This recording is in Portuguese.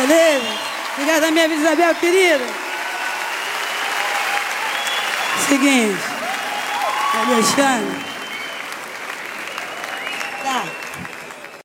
Beleza? Obrigada, minha vida, Isabel, querida. Seguinte, Alexandre. Tá.